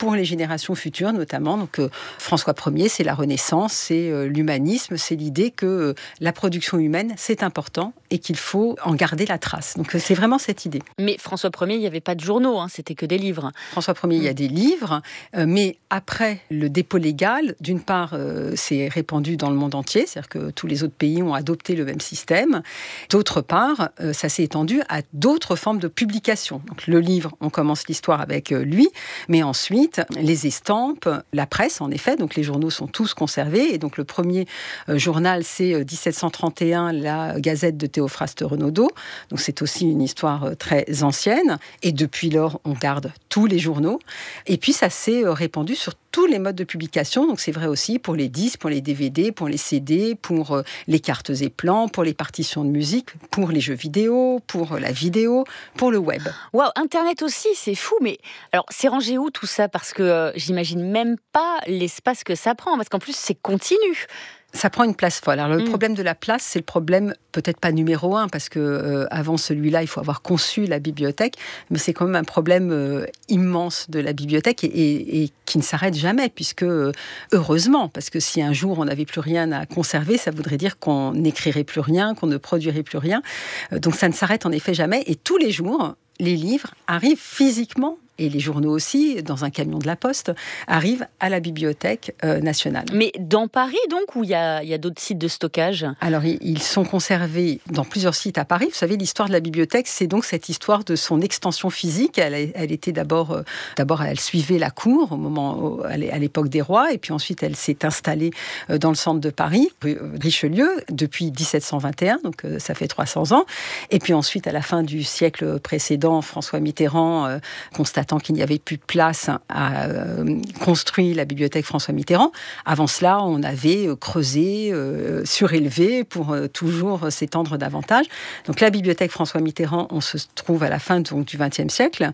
pour les générations futures notamment. Donc François Ier, c'est la Renaissance, c'est l'humanisme, c'est l'idée que la production humaine, c'est important et qu'il faut en garder la trace. Donc c'est vraiment cette idée. Mais François Ier, il n'y avait pas de journaux, c'était que des livres. François Ier, il y a des livres, mais après le dépôt légal, d'une part, c'est répandu dans le monde entier, c'est-à-dire que tous les autres pays ont adopté le même système. D'autre part, ça s'est étendu à d'autres formes de publication. Donc le livre, on commence l'histoire avec lui, mais ensuite, les estampes, la presse, en effet, donc les journaux sont tous conservés, et donc le premier journal, c'est 1731, la Gazette de Théophraste Renaudot, donc c'est aussi une histoire très ancienne, et depuis lors, on garde tous les journaux, et puis ça s'est répandu sur tous les modes de publication, donc c'est vrai aussi pour les disques, pour les DVD, pour les CD, pour les cartes et plans, pour les partitions de musique, pour les jeux vidéo, pour la vidéo, pour le web. Waouh, Internet aussi, c'est fou, mais alors c'est rangé où tout ça? Parce que j'imagine même pas l'espace que ça prend, parce qu'en plus c'est continu. Ça prend une place folle. Alors le problème de la place, c'est le problème peut-être pas numéro 1, parce que avant celui-là, il faut avoir conçu la bibliothèque, mais c'est quand même un problème immense de la bibliothèque et qui ne s'arrête jamais, puisque heureusement, parce que si un jour on n'avait plus rien à conserver, ça voudrait dire qu'on n'écrirait plus rien, qu'on ne produirait plus rien. Donc ça ne s'arrête en effet jamais, et tous les jours, les livres arrivent physiquement, et les journaux aussi, dans un camion de la Poste, arrivent à la Bibliothèque nationale. Mais dans Paris, donc, où il y a d'autres sites de stockage? Alors, ils sont conservés dans plusieurs sites à Paris. Vous savez, l'histoire de la bibliothèque, c'est donc cette histoire de son extension physique. Elle était d'abord, elle suivait la cour à l'époque des rois, et puis ensuite, elle s'est installée dans le centre de Paris, rue Richelieu, depuis 1721, donc ça fait 300 ans. Et puis ensuite, à la fin du siècle précédent, François Mitterrand constatant qu'il n'y avait plus de place, a construit la bibliothèque François Mitterrand. Avant cela, on avait creusé, surélevé pour toujours s'étendre davantage. Donc la bibliothèque François Mitterrand, on se trouve à la fin donc, du XXe siècle,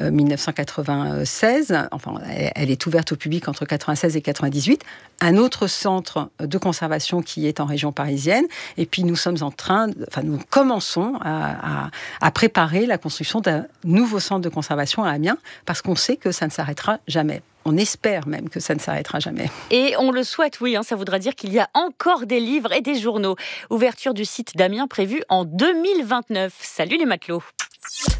1996. Enfin, elle est ouverte au public entre 96 et 98. Un autre centre de conservation qui est en région parisienne. Et puis nous nous commençons à préparer la construction d'un nouveau centre de conservation à Amiens, parce qu'on sait que ça ne s'arrêtera jamais. On espère même que ça ne s'arrêtera jamais. Et on le souhaite, oui, ça voudra dire qu'il y a encore des livres et des journaux. Ouverture du site d'Amiens prévue en 2029. Salut les matelots.